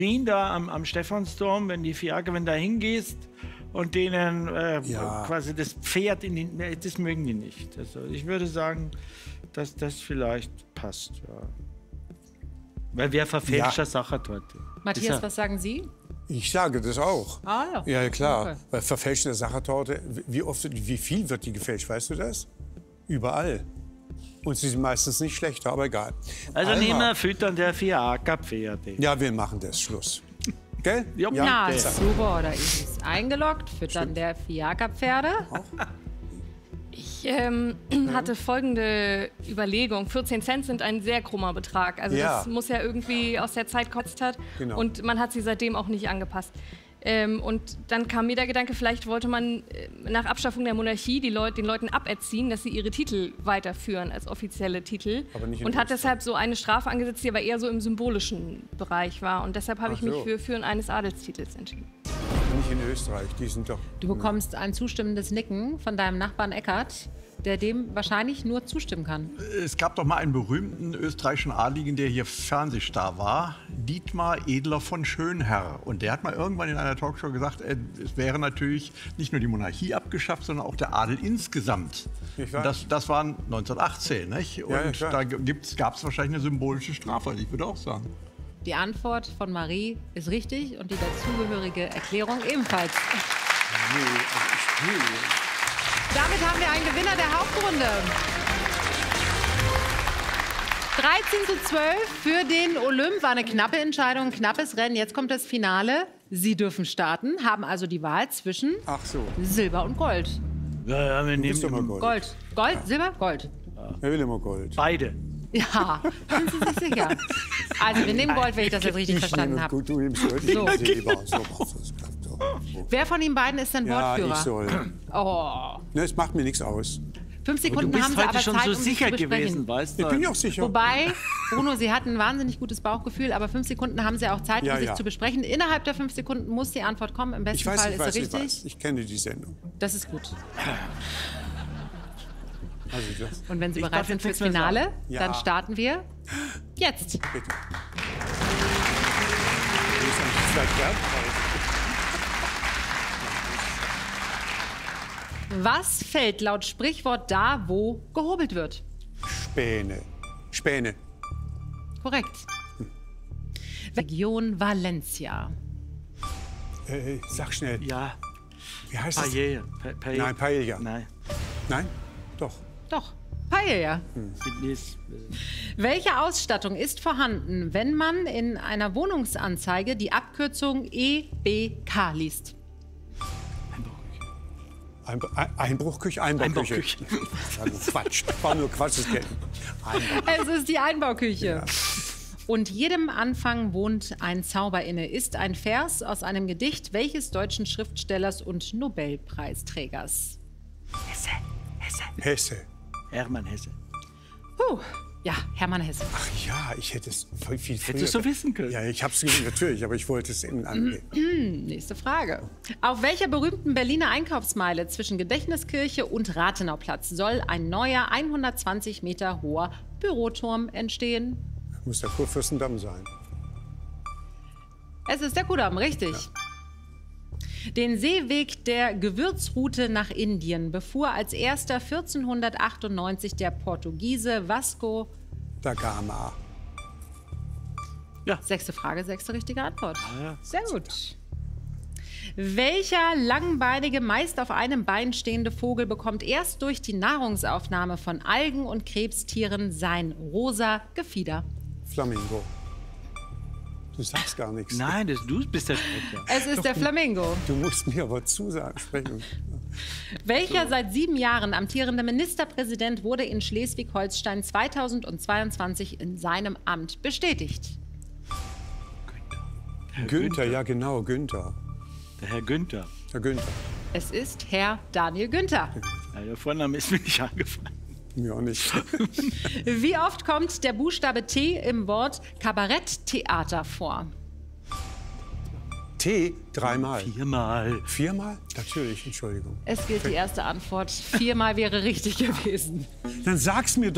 Wien da am Stephansdom, wenn wenn da hingehst und denen quasi das Pferd das mögen die nicht. Also ich würde sagen, dass das vielleicht passt. Ja. Weil wer verfälschter Sachertorte. Matthias, was sagen Sie? Ich sage das auch. Ah, ja. Ja, klar. Okay. Bei verfälschter Sachertorte, wie viel wird die gefälscht, weißt du das? Überall. Und sie sind meistens nicht schlechter, aber egal. Also nehmen wir Füttern der 4 Ackerpferde. Ja, wir machen das. Schluss. Gell? Ja, Na, super, oder ist es eingeloggt? Füttern der Fiakerpferde? Ich hatte folgende Überlegung. 14 Cent sind ein sehr krummer Betrag. Also das muss ja irgendwie aus der Zeit gekostet hat. Genau. Und man hat sie seitdem auch nicht angepasst. Und dann kam mir der Gedanke, vielleicht wollte man nach Abschaffung der Monarchie den Leuten aberziehen, dass sie ihre Titel weiterführen als offizielle Titel. Aber nicht in und hat Österreich. deshalb so eine Strafe angesetzt, die aber eher so im symbolischen Bereich war. Und deshalb habe ich mich für Führen eines Adelstitels entschieden. Nicht in Österreich, die sind doch... Du bekommst ein zustimmendes Nicken von deinem Nachbarn Eckart, der dem wahrscheinlich nur zustimmen kann. Es gab doch mal einen berühmten österreichischen Adligen, der hier Fernsehstar war, Dietmar Edler von Schönherr. Und der hat mal irgendwann in einer Talkshow gesagt, es wäre natürlich nicht nur die Monarchie abgeschafft, sondern auch der Adel insgesamt. Und das war 1918, nicht? Und da gab es wahrscheinlich eine symbolische Strafe, ich würde auch sagen. Die Antwort von Marie ist richtig und die dazugehörige Erklärung ebenfalls. Damit haben wir einen Gewinner der Hauptrunde. 13:12 für den Olymp. War eine knappe Entscheidung, ein knappes Rennen. Jetzt kommt das Finale. Sie dürfen starten, haben also die Wahl zwischen Silber und Gold. Ja, wir nehmen immer Gold. Gold. Gold, Silber, Gold. Er will immer Gold. Beide. Ja, sind Sie sich sicher? Also wir nehmen Gold, wenn ich das jetzt richtig verstanden habe. Gut, du nimmst Gold, ich nehme Silber. So machst du das. Wer von Ihnen beiden ist denn Wortführer? Ja, ich soll. Oh. Ne, es macht mir nichts aus. 5 Sekunden Du bist haben Sie heute aber schon Zeit, so um sich sicher zu besprechen. gewesen, weißt du? Ich bin ja auch sicher. Wobei, Bruno, Sie hatten ein wahnsinnig gutes Bauchgefühl, aber 5 Sekunden haben Sie auch Zeit, um sich zu besprechen. Innerhalb der 5 Sekunden muss die Antwort kommen. Im besten Fall ist sie richtig. Ich weiß. Ich kenne die Sendung. Das ist gut. Also das. Und wenn Sie bereit sind fürs Finale, dann starten wir jetzt. Bitte. Was fällt laut Sprichwort da, wo gehobelt wird? Späne. Späne. Korrekt. Region Valencia. Sag schnell. Ja. Wie heißt es? Paella. Nein, Paella. Nein. Nein? Doch. Doch. Paella. Welche Ausstattung ist vorhanden, wenn man in einer Wohnungsanzeige Abkürzung EBK liest? Einbruchküche? Einbauküche. Quatsch. War nur Quatsch. Es ist die Einbauküche. Ja. Und jedem Anfang wohnt ein Zauber inne ist ein Vers aus einem Gedicht welches deutschen Schriftstellers und Nobelpreisträgers? Hesse. Hermann Hesse. Ja, Hermann Hesse. Ach ja, ich hätte es viel früher... Hättest du wissen können. Ja, ich habe es natürlich, aber ich wollte es eben angehen. Nächste Frage. Auf welcher berühmten Berliner Einkaufsmeile zwischen Gedächtniskirche und Rathenauplatz soll ein neuer 120 Meter hoher Büroturm entstehen? Muss der Kurfürstendamm sein. Es ist der Kudamm, richtig. Ja. Den Seeweg der Gewürzroute nach Indien befuhr als erster 1498 der Portugiese Vasco da Gama. Ja. 6. Frage, 6. richtige Antwort. Ja. Sehr gut. Welcher langbeinige, meist auf einem Bein stehende Vogel bekommt erst durch die Nahrungsaufnahme von Algen und Krebstieren sein rosa Gefieder? Flamingo. Du sagst gar nichts. Nein, du bist der Sprecher. Es ist der Flamingo. Du musst mir aber zusagen, sprechen. Welcher seit 7 Jahren amtierende Ministerpräsident wurde in Schleswig-Holstein 2022 in seinem Amt bestätigt? Günther, ja genau, Günther. Der Herr Günther. Herr Günther. Es ist Herr Daniel Günther. Ja, der Vorname ist mir nicht angefallen. Mir auch nicht. Wie oft kommt der Buchstabe T im Wort Kabaretttheater vor? T 3-mal. 4-mal. 4-mal? Natürlich, Entschuldigung. Es gilt die erste Antwort. 4-mal wäre richtig gewesen. Dann sag's mir doch.